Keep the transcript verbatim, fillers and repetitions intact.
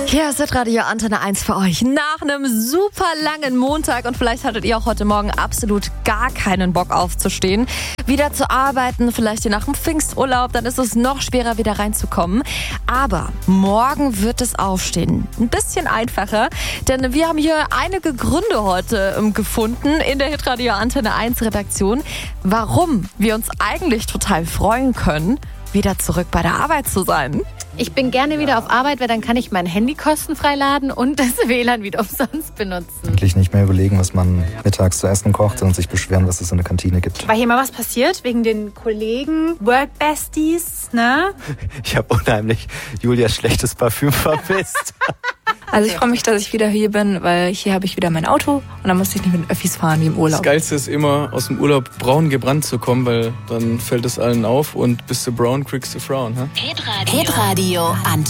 Hier ist Radio Antenne eins für euch nach einem super langen Montag und vielleicht hattet ihr auch heute Morgen absolut gar keinen Bock aufzustehen, wieder zu arbeiten, vielleicht hier nach dem Pfingsturlaub, dann ist es noch schwerer wieder reinzukommen. Aber morgen wird es Aufstehen ein bisschen einfacher, denn wir haben hier einige Gründe heute gefunden in der Hitradio Antenne eins Redaktion, warum wir uns eigentlich total freuen können, wieder zurück bei der Arbeit zu sein. Ich bin gerne wieder auf Arbeit, weil dann kann ich mein Handy kostenfrei laden und das W L A N wieder umsonst benutzen. Wirklich nicht mehr überlegen, was man mittags zu essen kocht und sich beschweren, was es in der Kantine gibt. War hier mal was passiert wegen den Kollegen, Work Besties, ne? Ich habe unheimlich Julias schlechtes Parfüm vermisst. Also ich freue mich, dass ich wieder hier bin, weil hier habe ich wieder mein Auto und dann muss ich nicht mit den Öffis fahren wie im Urlaub. Das Geilste ist immer, aus dem Urlaub braun gebrannt zu kommen, weil dann fällt es allen auf und bist du brown, kriegst du Frauen. Hä? Hitradio Antenne.